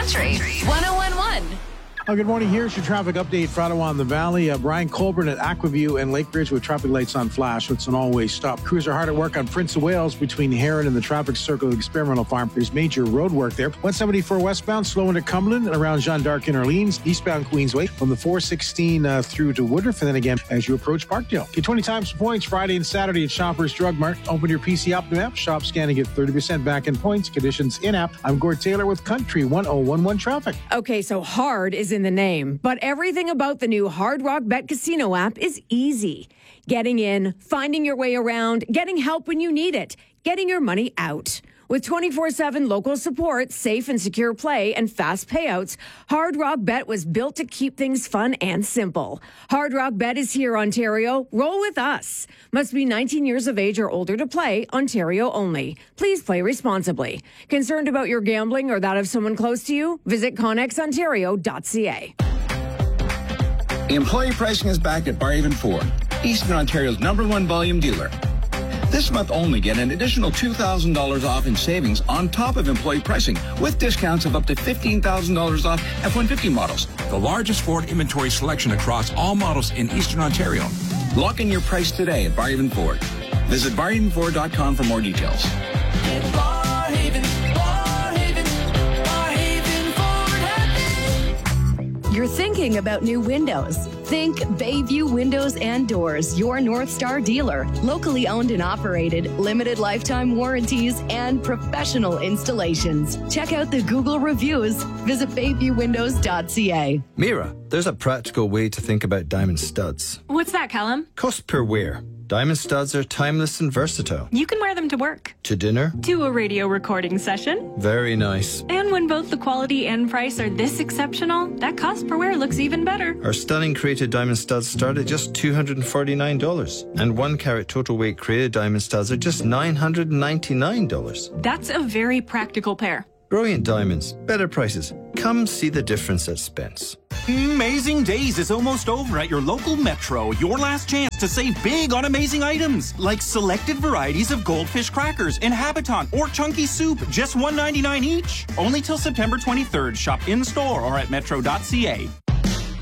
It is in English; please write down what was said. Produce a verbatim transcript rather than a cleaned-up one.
Country one oh one point one. Oh, good morning. Here's your traffic update for Ottawa and the Valley. Uh, Brian Colburn at Aquaview and Lakebridge with traffic lights on flash. It's an all-way stop. Crews are hard at work on Prince of Wales between Heron and the traffic circle of Experimental Farm. There's major road work there. one seventy-four westbound, slow into Cumberland and around Jeanne d'Arc in Orleans. Eastbound Queensway from the four sixteen uh, through to Woodruff, and then again as you approach Parkdale. Get twenty times points Friday and Saturday at Shoppers Drug Mart. Open your P C Optimum app, shop, scan, and get thirty percent back in points. Conditions in-app. I'm Gord Taylor with Country one oh one one Traffic. Okay, so hard is in the name, but everything about the new Hard Rock Bet Casino app is easy. Getting in, finding your way around, getting help when you need it, getting your money out. With twenty-four seven local support, safe and secure play, and fast payouts, Hard Rock Bet was built to keep things fun and simple. Hard Rock Bet is here, Ontario. Roll with us. Must be nineteen years of age or older to play. Ontario only. Please play responsibly. Concerned about your gambling or that of someone close to you? Visit connex ontario dot c a. Employee pricing is back at Barhaven Ford, Eastern Ontario's number one volume dealer. This month only, get an additional two thousand dollars off in savings on top of employee pricing with discounts of up to fifteen thousand dollars off F one fifty models. The largest Ford inventory selection across all models in Eastern Ontario. Lock in your price today at Barhaven Ford. Visit barhaven ford dot com for more details. Barhaven, Barhaven, Barhaven Ford. You're thinking about new windows. Think Bayview Windows and Doors, your North Star dealer. Locally owned and operated, limited lifetime warranties, and professional installations. Check out the Google reviews. Visit bayview windows dot c a. Mira, there's a practical way to think about diamond studs. What's that, Callum? Cost per wear. Diamond studs are timeless and versatile. You can wear them to work. To dinner. To a radio recording session. Very nice. And when both the quality and price are this exceptional, that cost per wear looks even better. Our stunning created diamond studs start at just two hundred forty-nine dollars. And one carat total weight created diamond studs are just nine hundred ninety-nine dollars. That's a very practical pair. Brilliant diamonds, better prices. Come see the difference at Spence. Amazing Days is almost over at your local Metro. Your last chance to save big on amazing items like selected varieties of goldfish crackers in Habitant or chunky soup, just one ninety-nine each. Only till September twenty-third. Shop in store or at metro dot c a.